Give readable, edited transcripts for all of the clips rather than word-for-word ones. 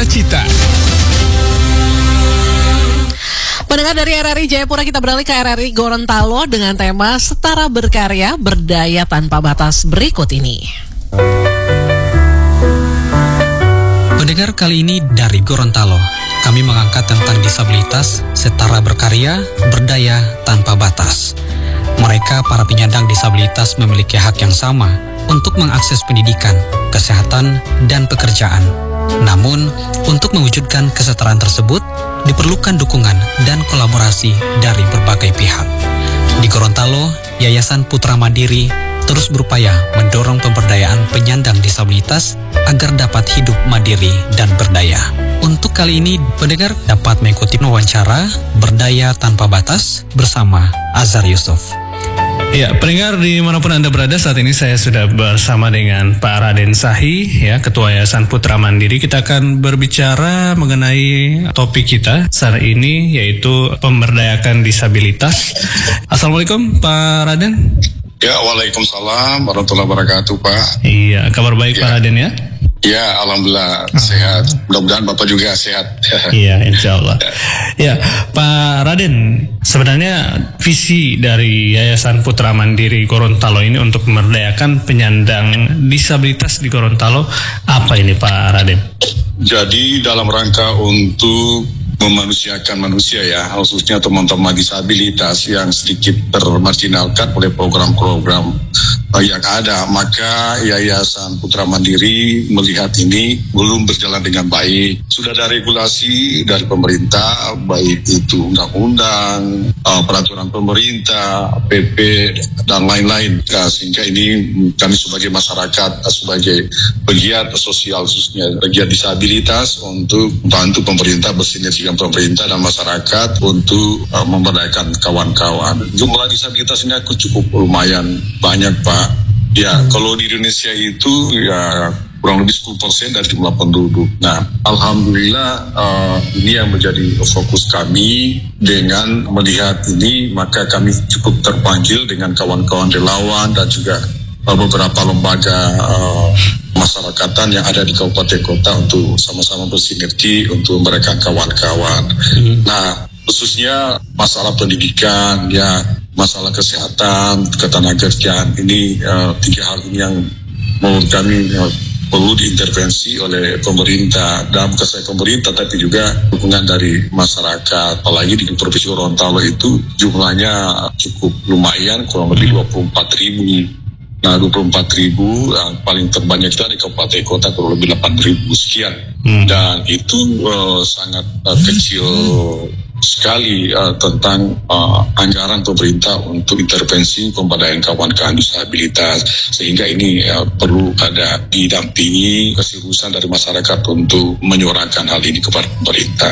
Cita-Cita. Pendengar dari RRI Jayapura, kita beralih ke RRI Gorontalo dengan tema Setara Berkarya, Berdaya Tanpa Batas berikut ini. Pendengar, kali ini dari Gorontalo, kami mengangkat tentang disabilitas, setara berkarya, berdaya tanpa batas. Mereka, para penyandang disabilitas, memiliki hak yang sama untuk mengakses pendidikan, kesehatan, dan pekerjaan. Namun, untuk mewujudkan kesetaraan tersebut, diperlukan dukungan dan kolaborasi dari berbagai pihak. Di Gorontalo, Yayasan Putra Mandiri terus berupaya mendorong pemberdayaan penyandang disabilitas agar dapat hidup mandiri dan berdaya. Untuk kali ini, pendengar dapat mengikuti wawancara Berdaya Tanpa Batas bersama Azhar Yusuf. Ya, pendengar dimanapun Anda berada, saat ini saya sudah bersama dengan Pak Raden Sahi, ya, Ketua Yayasan Putra Mandiri. Kita akan berbicara mengenai topik kita saat ini, yaitu pemberdayakan disabilitas. Assalamualaikum Pak Raden. Ya, waalaikumsalam warahmatullahi wabarakatuh, Pak. Iya, kabar baik, ya. Pak Raden, ya? Ya, alhamdulillah sehat. Mudah-mudahan Bapak juga sehat. Iya, insya Allah. Ya, Pak Raden, sebenarnya visi dari Yayasan Putra Mandiri Gorontalo ini untuk memberdayakan penyandang disabilitas di Gorontalo, apa ini Pak Raden? Jadi dalam rangka untuk memanusiakan manusia, ya, khususnya teman-teman disabilitas yang sedikit termarginalkan oleh program-program yang ada, maka Yayasan Putra Mandiri melihat ini belum berjalan dengan baik. Sudah ada regulasi dari pemerintah, baik itu undang-undang, peraturan pemerintah, PP, dan lain-lain, sehingga ini kami sebagai masyarakat, sebagai pegiat sosial, khususnya pegiat disabilitas, untuk bantu pemerintah bersinergi dengan pemerintah dan masyarakat untuk memberdayakan kawan-kawan. Jumlah disabilitas ini cukup lumayan banyak, Pak. Ya, kalau di Indonesia itu ya kurang lebih 10% dari jumlah penduduk. Nah, alhamdulillah ini yang menjadi fokus kami. Dengan melihat ini, maka kami cukup terpanggil dengan kawan-kawan relawan dan juga beberapa lembaga masyarakatan yang ada di kabupaten kota untuk sama-sama bersinergi untuk memberikan kawan-kawan. Nah, khususnya masalah pendidikan, ya, masalah kesehatan, ketenagakerjaan, ini 3 hal ini yang menurut kami perlu diintervensi oleh pemerintah, dan bukan saja pemerintah tapi juga dukungan dari masyarakat. Apalagi di Provinsi Gorontalo itu jumlahnya cukup lumayan, kurang lebih 24.000. Nah, 24.000, yang paling terbanyak itu di kabupaten kota kurang lebih 8.000 sekian. Dan itu sangat kecil sekali tentang anggaran pemerintah untuk intervensi pemberdayaan kawan-kawan disabilitas, sehingga ini perlu ada didampingi keseriusan dari masyarakat untuk menyuarakan hal ini kepada pemerintah.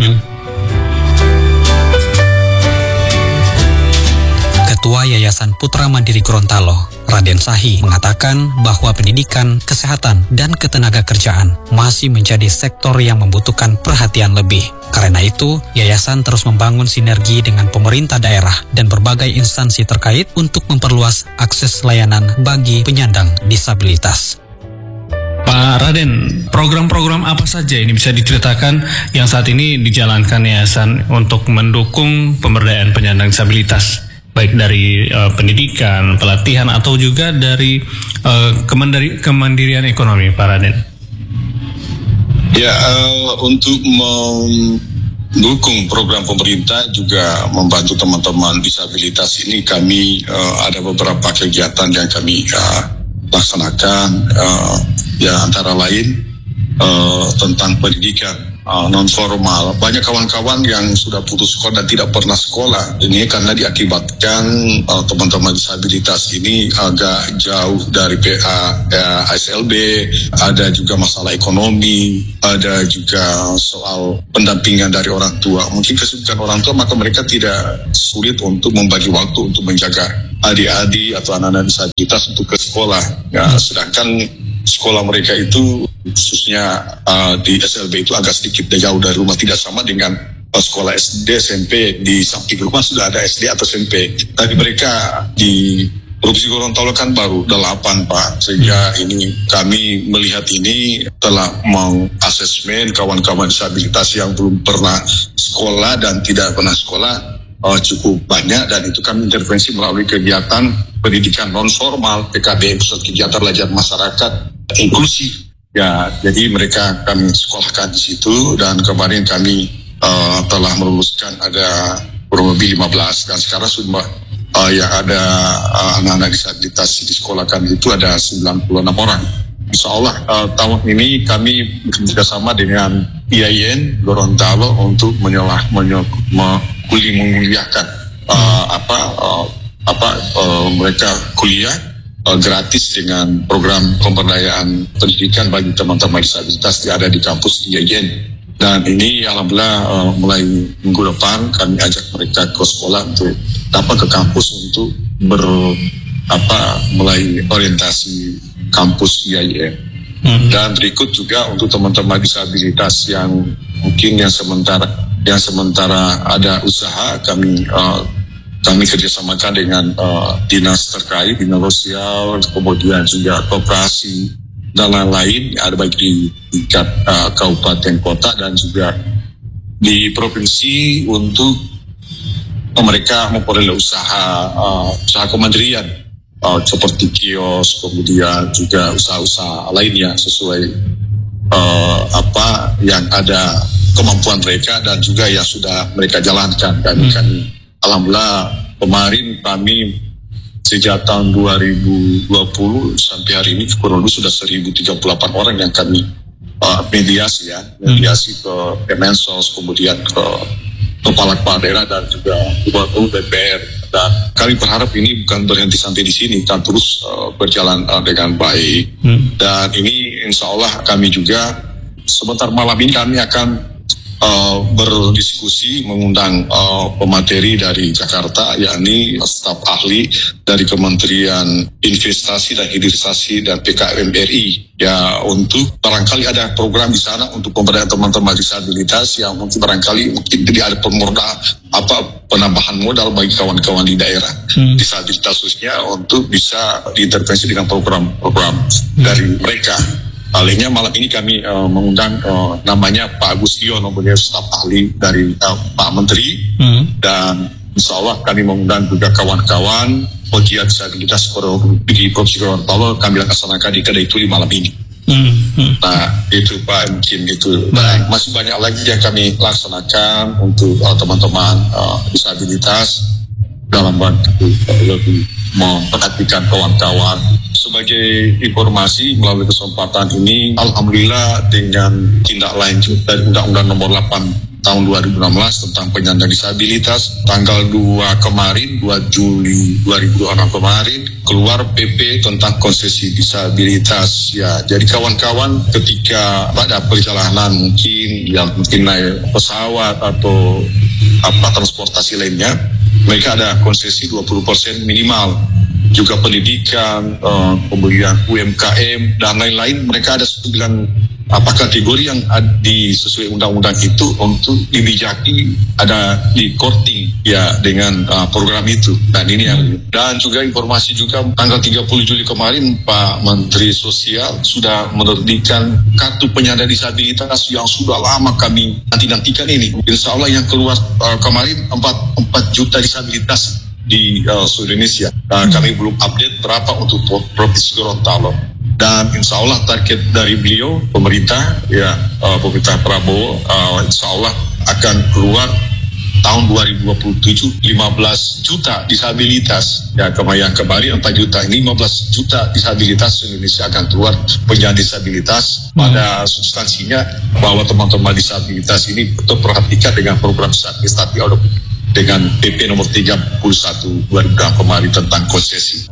Ketua Yayasan Putra Mandiri Gorontalo, Raden Sahi, mengatakan bahwa pendidikan, kesehatan, dan ketenagakerjaan masih menjadi sektor yang membutuhkan perhatian lebih. Karena itu, Yayasan terus membangun sinergi dengan pemerintah daerah dan berbagai instansi terkait untuk memperluas akses layanan bagi penyandang disabilitas. Pak Raden, program-program apa saja ini bisa diceritakan yang saat ini dijalankan Yayasan untuk mendukung pemberdayaan penyandang disabilitas? Baik dari pendidikan, pelatihan, atau juga dari kemandirian ekonomi, Pak Raden. Ya, untuk mendukung program pemerintah juga membantu teman-teman disabilitas ini, kami ada beberapa kegiatan yang kami laksanakan, ya antara lain tentang pendidikan non formal. Banyak kawan-kawan yang sudah putus sekolah dan tidak pernah sekolah. Ini karena diakibatkan teman-teman disabilitas ini agak jauh dari PA, ASLB, ada juga masalah ekonomi, ada juga soal pendampingan dari orang tua. Mungkin kesibukan orang tua, maka mereka tidak sulit untuk membagi waktu untuk menjaga adik-adik atau anak-anak disabilitas untuk ke sekolah. Ya, sedangkan sekolah mereka itu khususnya di SLB itu agak sedikit jauh dari rumah, tidak sama dengan sekolah SD, SMP di samping rumah sudah ada SD atau SMP. Tapi mereka di Provinsi Gorontalo kan baru 8 Pak, sehingga ini kami melihat ini telah mengasesmen kawan-kawan disabilitas yang belum pernah sekolah dan tidak pernah sekolah cukup banyak, dan itu kami intervensi melalui kegiatan pendidikan non formal PKBM, kegiatan belajar masyarakat inklusif. Ya, jadi mereka kami sekolahkan di situ, dan kemarin kami telah meluluskan ada kurang lebih 15, dan sekarang sudah yang ada anak-anak disabilitas disekolahkan itu ada 96 orang. Insya Allah tahun ini kami bekerjasama dengan IAIN Gorontalo untuk menguliahkan mereka kuliah gratis dengan program pemberdayaan pendidikan bagi teman-teman disabilitas yang ada di kampus IAIN. Dan ini alhamdulillah mulai minggu depan kami ajak mereka ke sekolah untuk dapat ke kampus untuk mulai orientasi kampus IAIN. Dan berikut juga untuk teman-teman disabilitas yang mungkin yang sementara ada usaha, kami kerjasamakan dengan dinas terkait, dinas sosial, kemudian juga koperasi dan lain-lain, ada baik di tingkat kabupaten kota dan juga di provinsi untuk mereka memperoleh usaha kementerian seperti kios, kemudian juga usaha-usaha lainnya sesuai yang ada kemampuan mereka dan juga yang sudah mereka jalankan. Kami alhamdulillah kemarin kami sejak tahun 2020 sampai hari ini kurang lebih sudah 1.038 orang yang kami mediasi ke Kemensos, kemudian ke kepala daerah dan juga Bupati DPR. Dan kami berharap ini bukan berhenti sampai di sini, kan terus berjalan dengan baik. Dan ini insya Allah kami juga sebentar malam ini kami akan berdiskusi mengundang pemateri dari Jakarta, yakni staf ahli dari Kementerian Investasi dan Hilirisasi dan PKM RI, ya, untuk barangkali ada program di sana untuk pemberdayaan teman-teman disabilitas yang mungkin tidak ada penambahan modal bagi kawan-kawan di daerah disabilitas khususnya untuk bisa diintervensi dengan program-program dari mereka. Alihnya malam ini kami mengundang namanya Pak Agus Yono, beliau staf ahli dari Pak Menteri, dan insya Allah kami mengundang juga kawan-kawan pegiat disabilitas di Provinsi Gorontalo, kami laksanakan di Kedai Tuli malam ini. Nah itu Pak, mungkin itu. Nah, masih banyak lagi yang kami laksanakan untuk teman-teman disabilitas dalam bantu lebih memperhatikan kawan-kawan. Sebagai informasi melalui kesempatan ini, alhamdulillah dengan tindak lanjut dari Undang-Undang Nomor 8 Tahun 2016 tentang penyandang disabilitas, tanggal 2 Juli 2006 kemarin keluar PP tentang konsesi disabilitas. Ya, jadi kawan-kawan ketika pada perjalanan mungkin naik pesawat atau transportasi lainnya, mereka ada konsesi 20% minimal. Juga pendidikan, kemudian UMKM dan lain-lain, mereka ada 9 kategori yang sesuai undang-undang itu untuk dibijaki, ada di korting ya dengan program itu. Dan juga informasi juga tanggal 30 Juli kemarin Pak Menteri Sosial sudah menerbitkan kartu penyandang disabilitas yang sudah lama kami nanti-nantikan ini. Insya Allah yang keluar kemarin 4 juta disabilitas di seluruh Indonesia. Kami belum update berapa untuk Provinsi Gorontalo. Dan insya Allah target dari beliau, pemerintah Prabowo, insya Allah akan keluar tahun 2027 15 juta disabilitas. Ya, yang kemarin 4 juta, ini 15 juta disabilitas Indonesia akan keluar penyandang disabilitas. Pada substansinya bahwa teman-teman disabilitas ini betul perhatikan dengan program disabilitas, tapi dengan PP nomor 31 2006 kemarin tentang konsesi.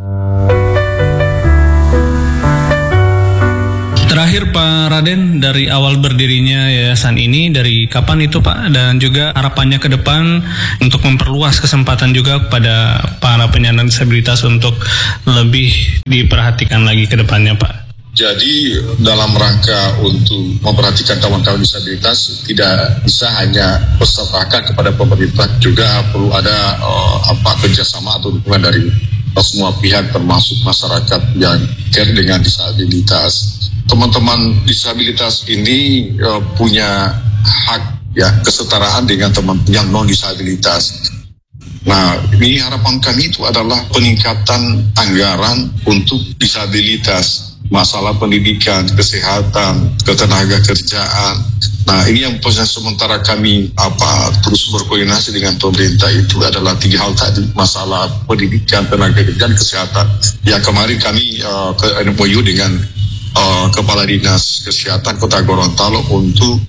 Terakhir Pak Raden, dari awal berdirinya yayasan ini, dari kapan itu Pak? Dan juga harapannya ke depan untuk memperluas kesempatan juga kepada para penyandang disabilitas untuk lebih diperhatikan lagi ke depannya Pak. Jadi dalam rangka untuk memperhatikan kawan-kawan disabilitas tidak bisa hanya berserahkan kepada pemerintah, juga perlu ada kerjasama atau dukungan dari semua pihak termasuk masyarakat yang care dengan disabilitas. Teman-teman disabilitas ini punya hak ya kesetaraan dengan teman yang non disabilitas. Nah, ini harapan kami itu adalah peningkatan anggaran untuk disabilitas, masalah pendidikan, kesehatan, ketenaga kerjaan. Nah, ini yang sementara kami terus berkoordinasi dengan pemerintah itu adalah 3 hal tadi, masalah pendidikan, tenaga kerja, kesehatan. Ya, kemarin kami ke MOU dengan Kepala Dinas Kesehatan Kota Gorontalo untuk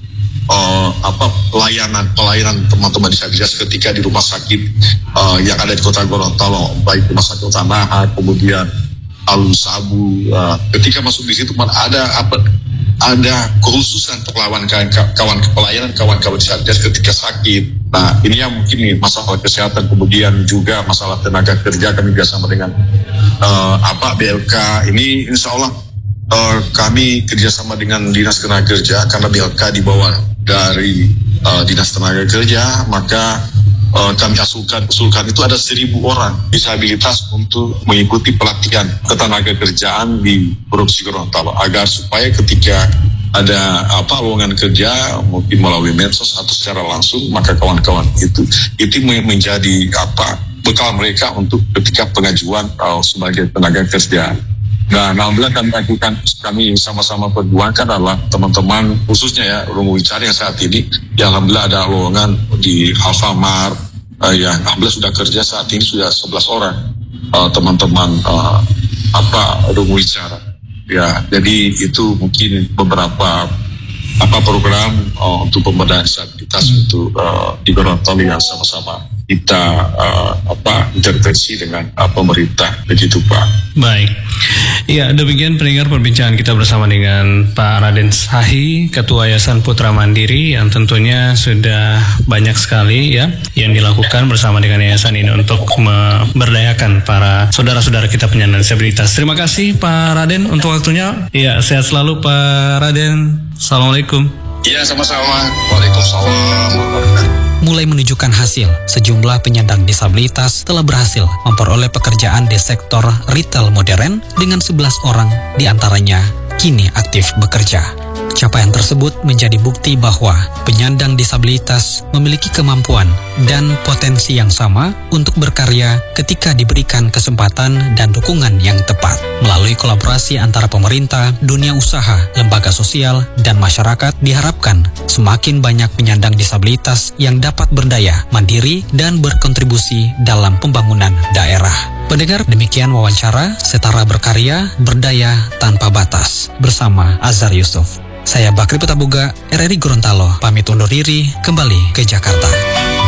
pelayanan teman-teman disabilitas ketika di rumah sakit yang ada di Kota Gorontalo, baik rumah sakit Utanaha, kemudian Alun Sabu. Ketika masuk di situ ada kekhususan pelayanan kawan-kawan disabilitas ketika sakit. Nah, ini yang mungkin nih masalah kesehatan, kemudian juga masalah tenaga kerja kami bersama dengan BLK. Ini insya Allah kami kerjasama dengan Dinas Tenaga Kerja, karena BLK di bawah dari Dinas Tenaga Kerja, maka kami usulkan itu ada 1.000 orang disabilitas untuk mengikuti pelatihan ketenaga kerjaan di Provinsi Gorontalo, agar supaya ketika ada lowongan kerja mungkin melalui medsos atau secara langsung, maka kawan-kawan itu menjadi bekal mereka untuk ketika pengajuan sebagai tenaga kerja. Nah, alhamdulillah kami sama-sama perjuangkan adalah teman-teman khususnya ya Romo Wicara yang saat ini ya alhamdulillah ada lowongan di Alfamart yang alhamdulillah sudah kerja saat ini sudah 11 orang teman-teman Romo Wicara. Ya, jadi itu mungkin beberapa program untuk pemberdayaan disabilitas untuk di Gorontalo yang sama-sama kita intervensi dengan pemerintah, begitu Pak. Baik, ya demikian pendengar perbincangan kita bersama dengan Pak Raden Sahi, Ketua Yayasan Putra Mandiri, yang tentunya sudah banyak sekali ya yang dilakukan bersama dengan yayasan ini untuk memberdayakan para saudara-saudara kita penyandang disabilitas. Terima kasih Pak Raden untuk waktunya. Ya, sehat selalu Pak Raden. Assalamualaikum. Iya, sama-sama. Waalaikumsalam warahmatullahi wabarakatuh. Mulai menunjukkan hasil, sejumlah penyandang disabilitas telah berhasil memperoleh pekerjaan di sektor retail modern dengan 11 orang diantaranya kini aktif bekerja. Capaian tersebut menjadi bukti bahwa penyandang disabilitas memiliki kemampuan dan potensi yang sama untuk berkarya ketika diberikan kesempatan dan dukungan yang tepat. Melalui kolaborasi antara pemerintah, dunia usaha, lembaga sosial, dan masyarakat, diharapkan semakin banyak penyandang disabilitas yang dapat berdaya, mandiri, dan berkontribusi dalam pembangunan daerah. Pendengar, demikian wawancara Setara Berkarya, Berdaya Tanpa Batas bersama Azhar Yusuf. Saya Bakri Petabuga, RRI Gorontalo, pamit undur diri kembali ke Jakarta.